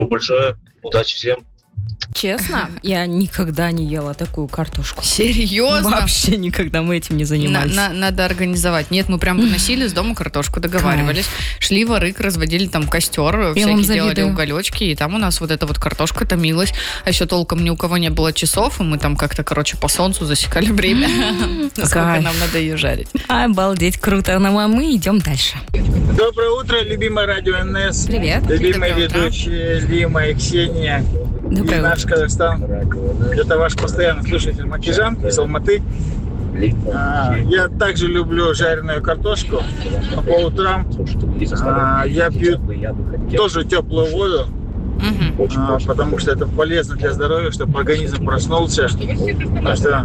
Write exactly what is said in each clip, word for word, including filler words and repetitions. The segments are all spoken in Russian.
большое. Удачи всем. Честно, я никогда не ела такую картошку. Серьезно? Вообще никогда мы этим не занимались. На, на, надо организовать. Нет, мы прям выносили из дома картошку, договаривались. Кайф. Шли в Арык, разводили там костер, я всякие делали уголечки, и там у нас вот эта вот картошка томилась. А еще толком ни у кого не было часов, и мы там как-то, короче, по солнцу засекали время, сколько нам надо ее жарить. Обалдеть, круто. Ну а мы идем дальше. Доброе утро, любимое радио эн эс. Привет. Любимые ведущие Лима и Ксения. Доброе и наш Казахстан. Это ваш постоянный слушатель Макижан из Алматы. А, я также люблю жареную картошку. А по утрам а, я пью тоже теплую воду. Uh-huh. А, потому что это полезно для здоровья, чтобы организм проснулся. Потому что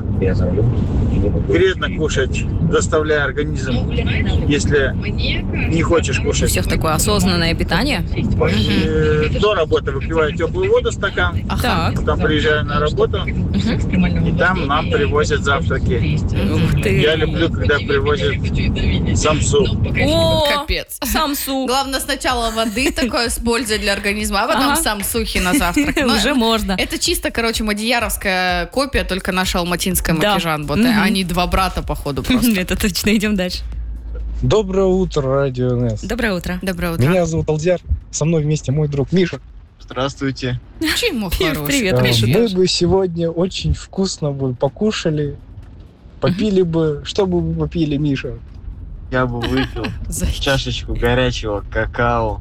вредно кушать, заставляя организм, если не хочешь кушать. У всех такое осознанное питание. Uh-huh. До работы выпиваю теплую воду, стакан. Ага. Потом приезжаю на работу, uh-huh. и там нам привозят завтраки. Ух ты. Я люблю, когда привозят самсу. О, капец. Самсу. Главное, сначала воды такое с пользой для организма, а потом ага. самсухи на завтрак. Но уже можно. Это чисто, короче, мадияровская копия, только наша алматинская да. Макижан. Вот, mm-hmm. Они два брата, походу, просто. Это точно. Идем дальше. Доброе утро, радио эн эс. Доброе утро. Доброе утро. Меня зовут Алдияр. Со мной вместе мой друг Миша. Здравствуйте. Чему хороший? Привет, а, Миша. Мы бы сегодня очень вкусно бы покушали, попили бы. Что бы вы попили, Миша? Я бы выпил чашечку горячего какао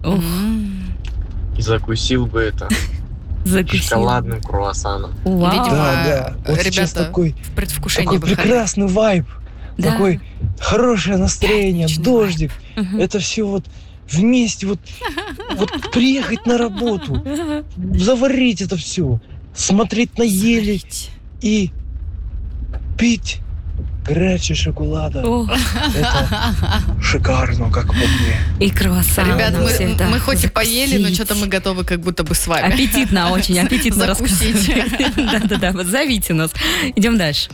и закусил бы это шоколадным круассаном. Вау. Видимо, да, да. Вот ребята сейчас такой, в предвкушении такой прекрасный вайб, да. такое хорошее настроение, Отлично. Дождик. Угу. Это все вот вместе, вот, вот приехать на работу, заварить это все, смотреть на ели и пить горячий шоколад. Это шикарно, как по мне. И круассан. Ребят, мы, все, да. мы хоть и поели, но Закусить. что-то мы готовы как будто бы с вами. Аппетитно очень, аппетитно Закусить. рассказать. Да-да-да, вот зовите нас. Идем дальше.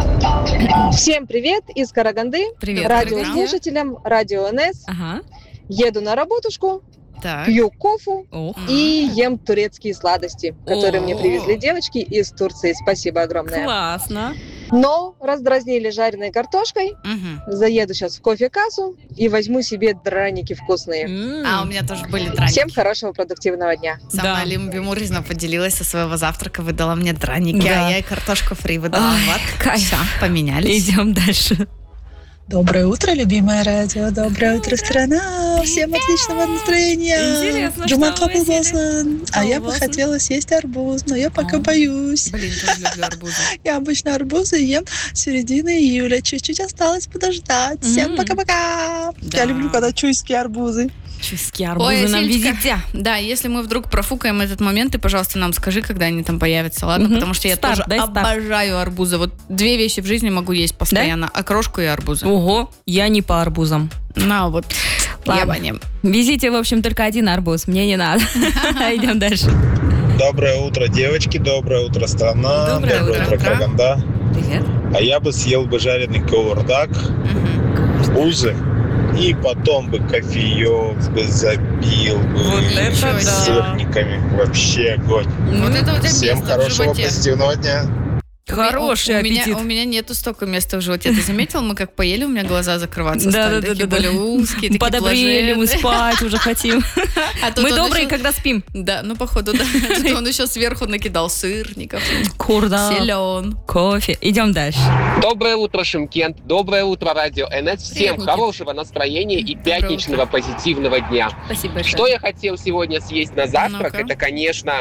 Всем привет из Караганды. Привет. Радиослушателям Радио эн эс. Ага. Еду на работушку, Так. пью кофе Ох. и ем турецкие сладости, которые О. мне привезли девочки из Турции. Спасибо огромное. Классно. Но раздразнили жареной картошкой. Угу. Заеду сейчас в кофе-кассу и возьму себе драники вкусные. М. А, у меня тоже были драники. Всем хорошего продуктивного дня. Сама Да. Лима Бимурзина поделилась со своего завтрака, выдала мне драники, Да. а я и картошку фри выдала. Ой, Вот, кайф. всё, поменялись. Идем дальше. Доброе утро, любимое радио. Доброе утро, страна. Всем отличного настроения. Интересно, Джуман что вы Капыл съели? болсын. А я бы Болсын. хотела съесть арбуз, но я пока О. боюсь. Блин, тоже люблю арбузы. Я обычно арбузы ем с середины июля. Чуть-чуть осталось подождать. Всем М. пока-пока. Да. Я люблю, когда чуйские арбузы. Чуйские арбузы Ой, нам Сельчка, везите. да, если мы вдруг профукаем этот момент, ты, пожалуйста, нам скажи, когда они там появятся, ладно? Мгм. Потому что я Старт, тоже дай старт. обожаю арбузы. Вот две вещи в жизни могу есть постоянно. Окрошку и арбузы. Ого, я не по арбузам. На вот, Ладно. ебанем. Везите, в общем, только один арбуз. Мне не надо. Идем дальше. Доброе утро, девочки, доброе утро, страна, Доброе утро. Караганда. Привет. А я бы съел бы жареный кавардак, Мгм. арбузы, и потом бы кофеек бы запил бы Вот это Ничего да. с сырниками. Вообще огонь. Вот это вот Всем место в хорошего, животе. позитивного дня. Хороший у, у меня, аппетит. у меня нету столько места в животе. Ты заметил, мы как поели, у меня глаза закрываться Да, стали. да, Такие да, были да. узкие, такие Подобрели, мы блаженные. спать уже хотим. А тут Мы он добрые, еще- когда спим. Да, ну походу, да. Тут он еще сверху накидал сырников, Курда. селен. Кофе. Идем дальше. Доброе утро, Шымкент. Доброе утро, Радио эн эс. Всем Привет, хорошего настроения и пятничного позитивного дня. Спасибо большое. Что я хотел сегодня съесть на завтрак? Ну-ка. Это, конечно,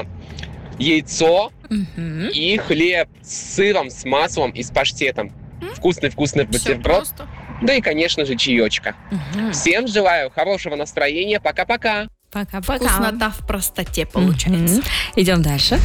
яйцо Мгм. и хлеб с сыром, с маслом и с паштетом. Вкусный-вкусный Все бутерброд. просто. Да и, конечно же, чаечка. Мгм. Всем желаю хорошего настроения. Пока-пока. Пока-пока. Вкуснота в простоте получается. Мгм. Идем дальше.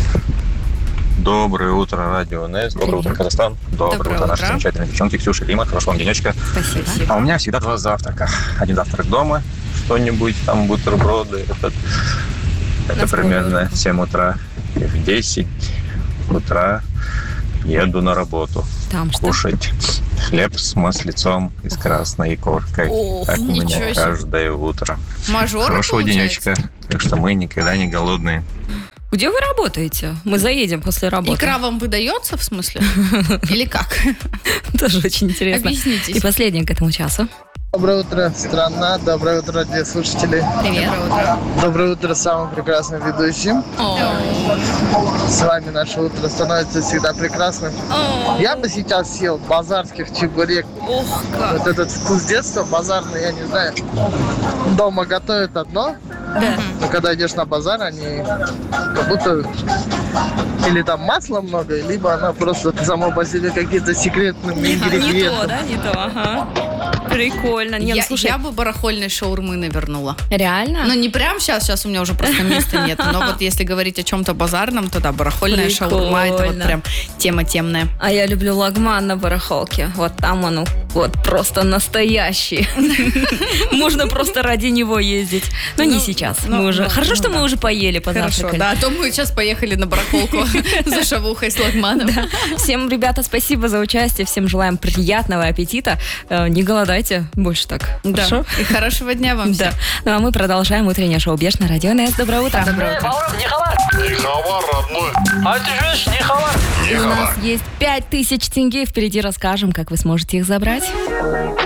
Доброе утро, радио эн эс. Доброе утро, Казахстан. Доброе, Доброе утро, наши утро. замечательные девчонки, Ксюша, Лима. Хорошего вам денечка. Спасибо. А у меня всегда два завтрака. Один завтрак дома, что-нибудь, там бутерброды. Этот, это На скорую примерно руку. в семь утра. И в десять утра еду на работу. Там что? Кушать хлеб с маслицом и с красной икоркой. Ох, так у ничего меня себе. каждое утро. Мажор, Хорошего получается? денечка. Так что мы никогда не голодные. Где вы работаете? Мы заедем после работы. Икра вам выдается, в смысле? Или как? Тоже очень интересно. Объяснитесь. И последнее к этому часу. Доброе утро, страна. Доброе утро, радиослушатели. Привет. Доброе утро. Доброе утро самым прекрасным ведущим. С вами наше утро становится всегда прекрасным. Я бы сейчас съел базарских чебурек. Ох, как. Вот этот вкус детства базарный, я не знаю. Дома готовят одно, Да. но когда идешь на базар, они как будто или там масла много, либо она просто сама по себе какие-то секретными Не, не то, ингредиентами. да? Не то, ага. Прикольно. Не, ну, Я, слушай, я бы барахольной шаурмы навернула. реально? Ну, не прям сейчас, сейчас у меня уже просто места нет. Но вот если говорить о чем-то базарном, то да, барахольная шаурма, это вот Прикольно. прям тема темная. А я люблю лагман на барахолке. Вот там он, вот просто настоящий. Можно просто ради него ездить. Но не Ну, сейчас. ну, Мы уже. ну, Хорошо, ну что да. мы уже поели, Хорошо, позавтракали. да, а то мы сейчас поехали на барахолку за шавухой с лагманом. Всем, ребята, спасибо за участие. Всем желаем приятного аппетита. Э, Не голодайте больше так. Да. Хорошо? И хорошего дня вам Да. всем. Ну а мы продолжаем утреннее шоу «Беш» на радио НС. Доброе утро. Доброе утро. Нихавар, родной. А ты живешь Нихавар? У нас есть пять тысяч тенге. Впереди расскажем, как вы сможете их забрать.